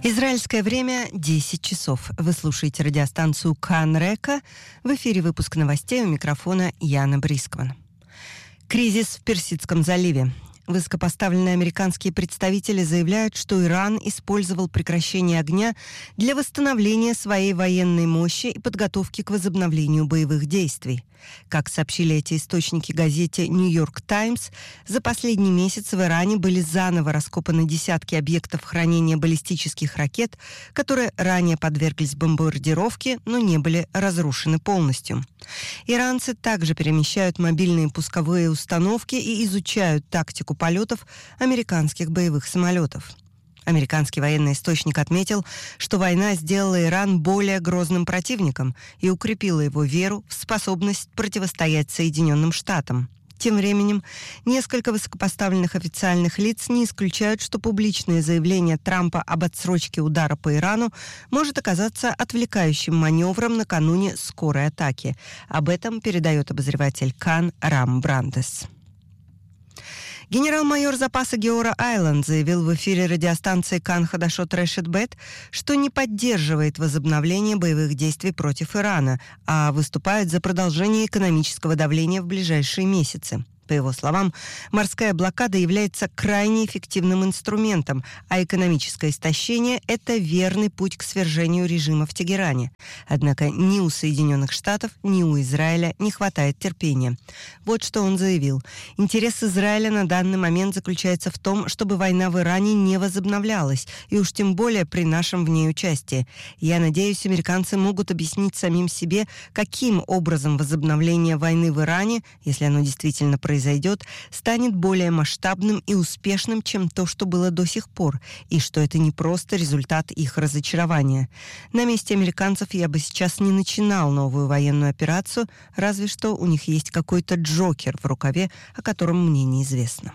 Израильское время 10 часов. Вы слушаете радиостанцию Кан Река. В эфире выпуск новостей, у микрофона Яна Брискман. Кризис в Персидском заливе. Высокопоставленные американские представители заявляют, что Иран использовал прекращение огня для восстановления своей военной мощи и подготовки к возобновлению боевых действий. Как сообщили эти источники газете «Нью-Йорк Таймс», за последний месяц в Иране были заново раскопаны десятки объектов хранения баллистических ракет, которые ранее подверглись бомбардировке, но не были разрушены полностью. Иранцы также перемещают мобильные пусковые установки и изучают тактику полетов американских боевых самолетов. Американский военный источник отметил, что война сделала Иран более грозным противником и укрепила его веру в способность противостоять Соединенным Штатам. Тем временем, несколько высокопоставленных официальных лиц не исключают, что публичное заявление Трампа об отсрочке удара по Ирану может оказаться отвлекающим маневром накануне скорой атаки. Об этом передает обозреватель Кан Рам Брандес. Генерал-майор запаса Геора Айланд заявил в эфире радиостанции «Кан Хадашот Решет Бет», что не поддерживает возобновление боевых действий против Ирана, а выступает за продолжение экономического давления в ближайшие месяцы. По его словам, морская блокада является крайне эффективным инструментом, а экономическое истощение – это верный путь к свержению режима в Тегеране. Однако ни у Соединенных Штатов, ни у Израиля не хватает терпения. Вот что он заявил. Интерес Израиля на данный момент заключается в том, чтобы война в Иране не возобновлялась, и уж тем более при нашем в ней участии. Я надеюсь, американцы могут объяснить самим себе, каким образом возобновление войны в Иране, если оно действительно произойдет, станет более масштабным и успешным, чем то, что было до сих пор, и что это не просто результат их разочарования. На месте американцев я бы сейчас не начинал новую военную операцию, разве что у них есть какой-то джокер в рукаве, о котором мне неизвестно.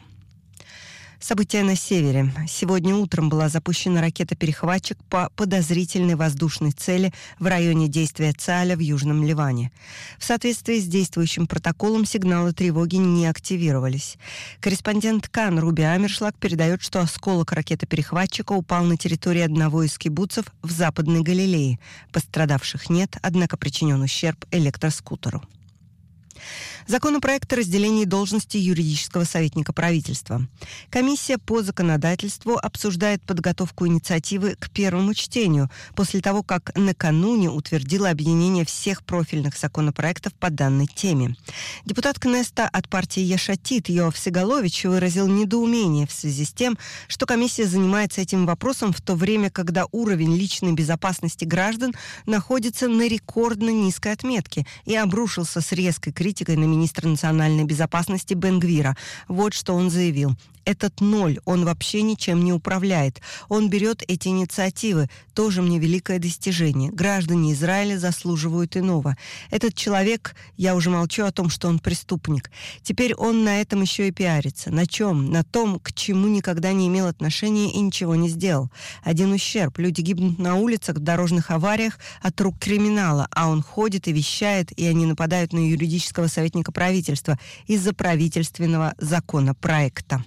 События на севере. Сегодня утром была запущена ракета-перехватчик по подозрительной воздушной цели в районе действия Цааля в Южном Ливане. В соответствии с действующим протоколом сигналы тревоги не активировались. Корреспондент Кан Руби Амершлаг передает, что осколок ракеты-перехватчика упал на территории одного из кибуцев в Западной Галилее. Пострадавших нет, однако причинен ущерб электроскутеру. Законопроект о разделении должности юридического советника правительства. Комиссия по законодательству обсуждает подготовку инициативы к первому чтению, после того, как накануне утвердила объединение всех профильных законопроектов по данной теме. Депутат Кнеста от партии Еш Атид Йоав Сегалович выразил недоумение в связи с тем, что комиссия занимается этим вопросом в то время, когда уровень личной безопасности граждан находится на рекордно низкой отметке и обрушился с резкой критикой на министра национальной безопасности Бен Гвира. Вот что он заявил. Этот ноль, он вообще ничем не управляет. Он берет эти инициативы. Тоже мне великое достижение. Граждане Израиля заслуживают иного. Этот человек, я уже молчу о том, что он преступник. Теперь он на этом еще и пиарится. На чем? На том, к чему никогда не имел отношения и ничего не сделал. Один ущерб. Люди гибнут на улицах, в дорожных авариях от рук криминала, а он ходит и вещает, и они нападают на юридического советника правительства из-за правительственного законопроекта.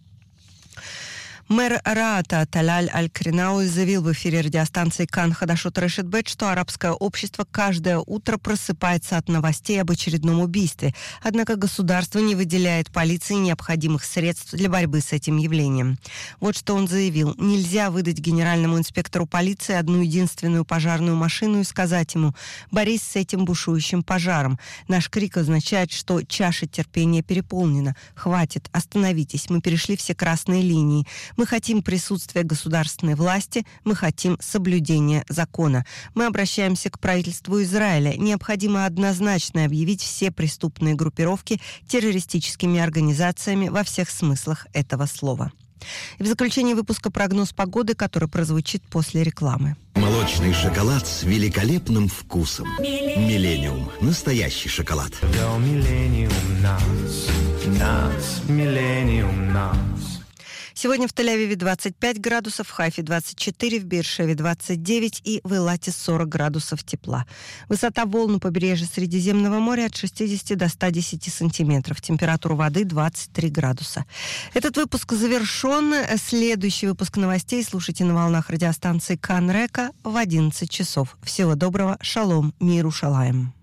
Мэр Раата Талаль Аль-Кринауи заявил в эфире радиостанции «Кан Хадашот Решет Бет», что арабское общество каждое утро просыпается от новостей об очередном убийстве. Однако государство не выделяет полиции необходимых средств для борьбы с этим явлением. Вот что он заявил. Нельзя выдать генеральному инспектору полиции одну единственную пожарную машину и сказать ему: «Борись с этим бушующим пожаром». Наш крик означает, что чаша терпения переполнена. Хватит, остановитесь, мы перешли все красные линии. Мы хотим присутствия государственной власти, мы хотим соблюдения закона. Мы обращаемся к правительству Израиля. Необходимо однозначно объявить все преступные группировки террористическими организациями во всех смыслах этого слова. И в заключение выпуска прогноз погоды, который прозвучит после рекламы. Молочный шоколад с великолепным вкусом. Миллениум. Настоящий шоколад. Миллениум нас, Миллениум нас. Сегодня в Тель-Авиве 25 градусов, в Хайфе 24, в Беэр-Шеве 29 и в Эйлате 40 градусов тепла. Высота волн у побережья Средиземного моря от 60 до 110 сантиметров. Температура воды 23 градуса. Этот выпуск завершен. Следующий выпуск новостей слушайте на волнах радиостанции Кан Река в 11 часов. Всего доброго. Шалом. Мир Ушалаем.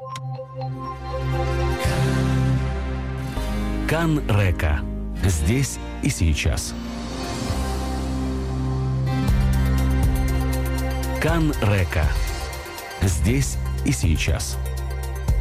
Кан Река. Здесь и сейчас. Кан Река. Здесь и сейчас.